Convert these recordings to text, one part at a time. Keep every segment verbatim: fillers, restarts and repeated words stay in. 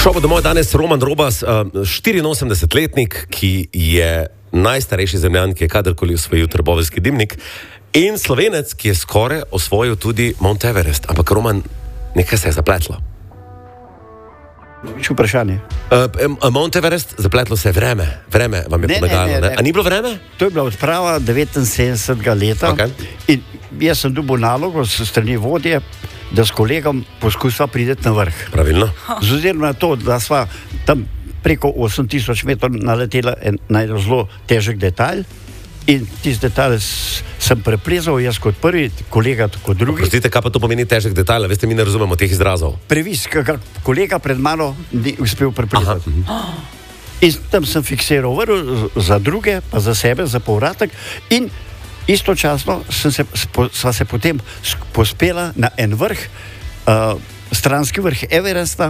Šel bo domov danes Roman Robas, štiriinosemdesetletnik, ki je najstarejši zemljan, ki je kadarkoli osvojil trboveljski dimnik, in Slovenec, ki je skoraj osvojil tudi Mount Everest. Ampak Roman, nekaj se je zapletlo. Še vprašanje. Uh, Mount Everest, zapletlo se je vreme. Vreme vam je Ne, pomagalo, ne, ne, ne, ne? ne. A ni bilo vreme? To je bila odprava devetinsedemdesetega leta. Okay. In jaz sem dobil nalogo s strani vodje, da s kolegom poskusa priti na vrh. Pravilno. Z ozirom na to, da sva tam preko osem tisoč metrov naletela en, na en zelo težek detalj. In tisti detalj sem preplezal, jaz kot prvi, kolega kot drugi. Prostite, kaj pa to pomeni težek detalj? Veste, mi ne razumemo teh izrazov. Previs, kar kolega pred mano ni uspel preplezati. In tam sem fiksiral vrv za druge, pa za sebe, za povratek. In istočasno sem se, spo, sva se potem pospela na en vrh, uh, stranski vrh Everesta,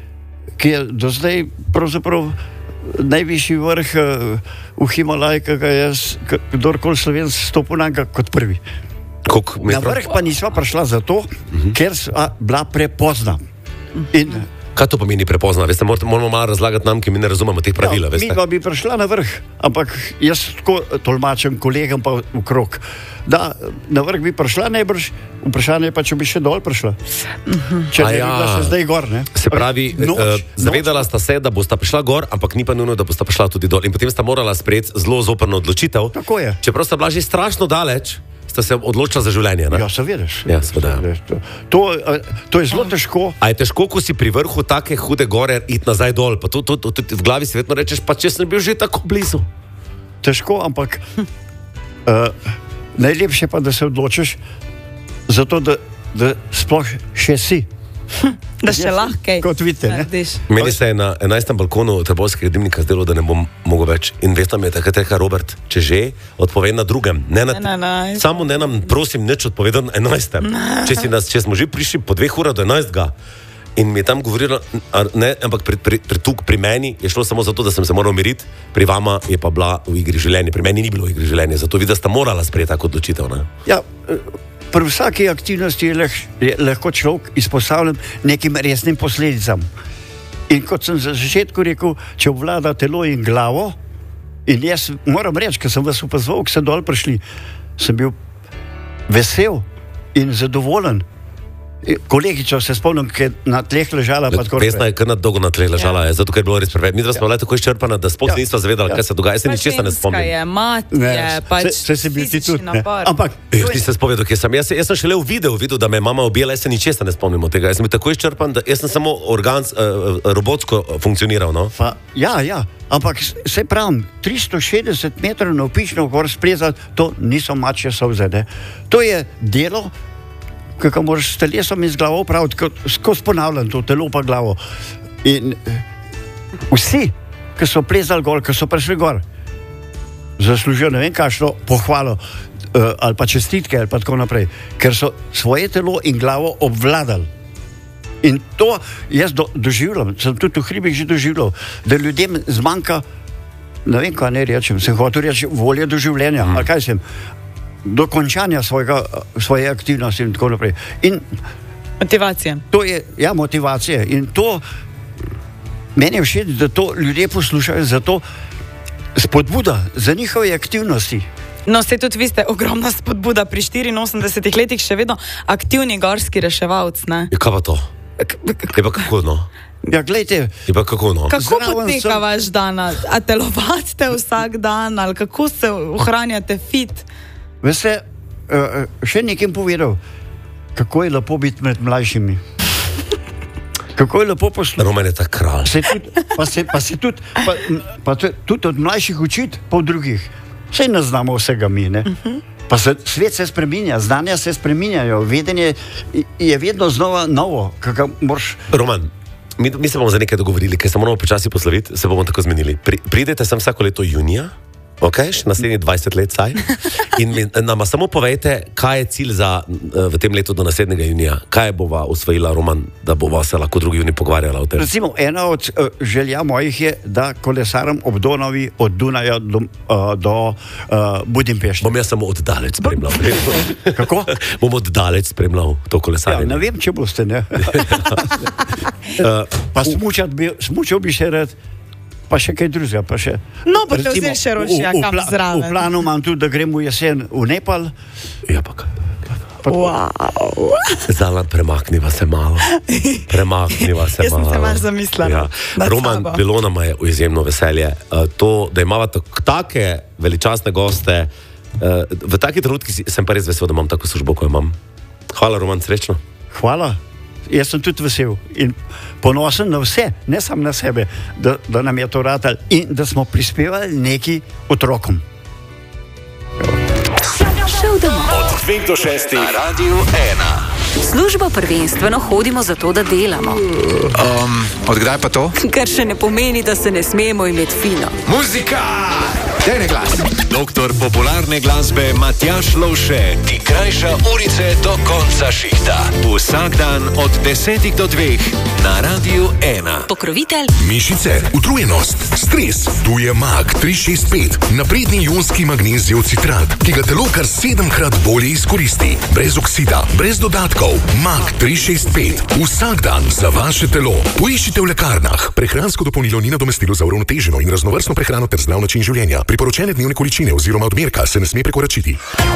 ki je do zdaj pravzaprav najvišji vrh uh, v Himalaju, ki ga je kdorkoli Slovenc stopil na kot prvi. Koliko Na metrov? vrh pa nisva prišla zato, uh-huh. ker sva bila prepozna. In Kaj to pomeni prepozna? Veste, mor- moramo malo razlagati nam, ki mi ne razumemo teh pravil, ja, veste. mi pa bi prišla na vrh, ampak jaz tako tolmačem kolegom pa v krog. Da, na vrh bi prišla najbrž, vprašanje pa, če bi še dol prišla. Če A ne ja. bi bila še zdaj gor, ne? Se pravi, Noč, uh, noč. zavedala sta se, da bosta prišla gor, ampak ni pa nujno, da bosta prišla tudi dol. In potem sta morala sprejeti zelo zoprno odločitev. Tako je. Čeprav sta bila že strašno daleč, sta se odločila za življenje. Ne? Ja, seveda. Ja, seveda. To, to, to je zelo težko. A je težko, ko si pri vrhu take hude gore, iti nazaj dol? Pa to, to, to, to v glavi si vedno rečeš, pa če sem bil že tako blizu. Težko, ampak uh, najlepše pa, da se odločiš zato, da, da sploh še si. Da še lahko kaj Kot vidite, ne? narediš. Meni se je na enajstem balkonu trboveljskega dimnika zdelo, da ne bom mogel več. In veste, mi je takrat rekel Robert, če že, odpovej na drugem. Ne na, Ne na enajstem. samo ne nam, prosim, nič odpovedi na enajstem. Če, si nas, če smo že prišli po dveh urah do enajstega. In mi je tam govorila, a ne, ampak pri, pri, pri, tuk, pri meni je šlo samo zato, da sem se moral umiriti, pri vama je pa bila v igri življenje, pri meni ni bilo v igri življenje, zato vidi, da sta morala sprejeti tako odločitev. Ne? Ja, eh, pri vsaki aktivnosti je, leh, je lahko človek izpostavljen nekim resnim posledicam. In kot sem za začetku rekel, če obvlada telo in glavo, in jaz moram reči, ker sem vas opazoval, ko sem dol prišli, sem bil vesel in zadovoljen. Kolegico se spomnim, ki je na tleh ležala. Pa tako Vesna je kar na dolgo na tleh ležala, ja. Zato ker je bilo res preveč. Mi dva smo bile tako izčrpana, da sploh Ja. nisva zavedala, Ja. kaj se dogaja. Jaz se ničesar ne spomnim. je, mat je, pač se, se si bil ti fizični tudi. Ne? napor. Ampak Jaz ti se spovedal, kje sem. Jaz, jaz sem šele v videu videl, da me je mama objela, jaz se ničesar ne spomnim od tega. Jaz sem bil tako izčrpan, da jaz sem samo organ, uh, robotsko funkcioniral. No? Pa, ja, ja, ampak se pravim, tristo šestdeset metrov navpično gor splezati, to niso mačje solze. Ne? To je delo, ki ga moraš s telesom in z glavo opraviti, skozi ponavljam to, telo pa glavo. In eh, vsi, ki so plezali gor, ki so prišli gor, zaslužijo ne vem kakšno pohvalo eh, ali pa čestitke ali pa tako naprej, ker so svoje telo in glavo obvladali. In to jaz do, doživljam, sem tudi v hribih že doživljal, da ljudem zmanjka, ne vem, kaj ne rečem, sem hotel reči volje do življenja, mm. ali kaj sem, do končanja svojega, svoje aktivnosti in tako naprej. In Motivacija. to je, ja, motivacija. In to, meni je všeč, da to ljudje poslušajo, zato spodbuda za njihove aktivnosti. No, ste tudi vi ste ogromna spodbuda pri štiriinosemdesetih letih, še vedno aktivni gorski reševalc, ne? Je kaj pa to? Je pa kako no? Ja, gledajte, Je pa kako no? Kako Zraven poteka sem- vaš dan? A a telovadite vsak dan, ali kako se ohranjate fit? veste, uh, še nekaj povedal, kako je lepo biti med mlajšimi. Kako je lepo poslušati. Roman je ta kralj. Se tudi, pa se, pa se tudi, pa, pa te- tudi od mlajših učiti, pa od drugih. Vse ne znamo vsega mi, ne? Pa se, svet se spreminja, znanja se spreminjajo, vedenje je vedno znova novo, kako moraš. Roman, mi, mi se bomo za nekaj dogovorili, ker se moramo počasi posloviti, se bomo tako zmenili. Pri, pridete sem vsako leto junija Ok, še naslednjih dvajset let saj. In mi, nama samo povejte, kaj je cilj za v tem letu do naslednjega junija. Kaj bova usvojila, Roman, da bova se lahko drugi juni pogovarjala o tem? Recimo, ena od uh, želja mojih je, da kolesaram ob Donavi od Dunaja do, uh, do uh, Budimpešte. Bom jaz samo oddaleč spremljal. Kako? Bom oddaleč spremljal to kolesarjenje. Ja, ne vem, če boste, ne. uh, pa smučat bi, smučal bi še rad. Pa še kaj drugega, pa še... No, pa te vzeli še rošja, kam zraven. V planu imam tudi, da gremo jesen v Nepal. Ja, pa kaj? Wow. Zalan, premakniva se malo. Premakniva se Jaz malo. Jaz sem se malo zamislila. Ja. Roman, sabo. Bilo nam je izjemno veselje. Uh, to, da imava take veličastne goste, uh, v takih trenutkih sem pa res vesel, da imam tako službo, ko jo imam. Hvala, Roman, srečno. Hvala. Jaz sem tudi vesel in ponosen na vse, ne samo na sebe, da, da nam je to ratalo in da smo prispevali neki otrokom. Šel domov. Od dveh do šestih na Radiu ena. V službo prvenstveno hodimo zato, da delamo. Um, odkdaj pa to? Kar še ne pomeni, da se ne smemo imeti fino. Muzika! Dej ne glas. Doktor popularne glasbe Matjaž Lovše ti krajša urice do konca šihta. Vsak dan od desetih do dveh na Radiu ena. Pokrovitelj. Mišice, utrujenost, stres. Tu je Mag tri šest pet. Napredni ionski magnezijev citrat, ki ga telo kar sedemkrat bolje izkoristi. Brez oksida, brez dodatkov. Mag tri šest pet. Vsak dan za vaše telo. Poiščite v lekarnah. Prehransko dopolnilo ni nadomestilo za uravnoteženo in raznovrstno prehrano ter zdrav način življenja. Priporočene dnevne količine oziroma odmerka se ne sme prekoračiti.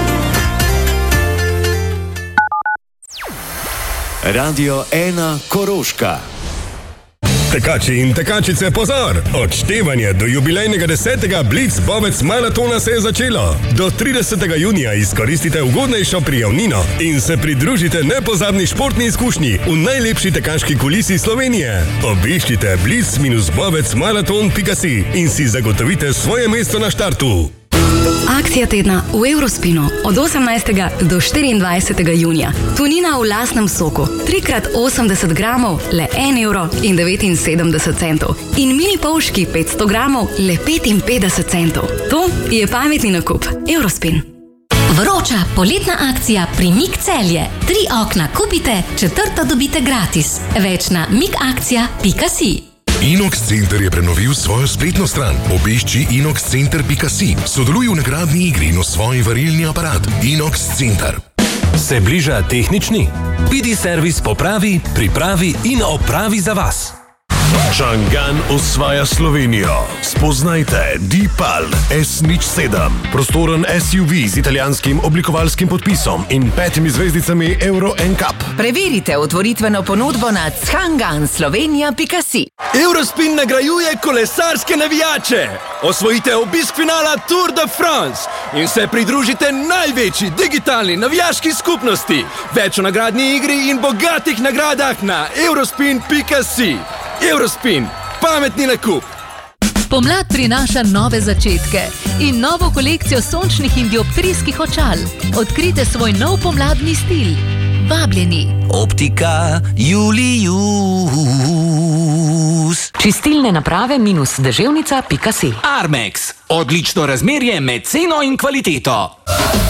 Radio ena Koroška. Tekači in tekačice, pozor! Odštevanje do jubilejnega desetega Blitz Bovec maratona se je začelo. Do tridesetega junija izkoristite ugodnejšo prijavnino in se pridružite nepozabni športni izkušnji v najlepši tekaški kulisi Slovenije. Obiščite blitz bovec maraton pika si in si zagotovite svoje mesto na štartu. Akcija tedna v Eurospinu od osemnajstega do štiriindvajsetega junija. Tunina v lastnem soku, tri krat osemdeset gramov, le en evro in devetinsedemdeset centov. In mini polški petsto gramov, le petinpetdeset centov. To je pametni nakup. Eurospin. Vroča poletna akcija pri Mik Celje. Tri okna kupite, četrto dobite gratis. Več na mikakcija pika si. Inox Center je prenovil svojo spletno stran. Obišči inox center pika si. Sodeluj v nagradni igri in osvoji varilni aparat. Inox Center. Se bliža tehnični? Pidi servis popravi, pripravi in opravi za vas. Čangan osvaja Slovenijo. Spoznajte Deepal S nič sedem. Prostoren S U V z italijanskim oblikovalskim podpisom in petimi zvezdicami Euro N C A P. Preverite otvoritveno ponudbo na čangan slovenija pika si. Eurospin nagrajuje kolesarske navijače. Osvojite obisk finala Tour de France in se pridružite največji digitalni navijaški skupnosti. Več o nagradni igri in bogatih nagradah na eurospin pika si. Eurospin, pametni nakup. Pomlad prinaša nove začetke in novo kolekcijo sončnih in dioptrijskih očal. Odkrite svoj nov pomladni stil. Vabljeni. Optika Julius. Čistilne naprave minus deževnica pika si. Armex. Odlično razmerje med ceno in kvaliteto.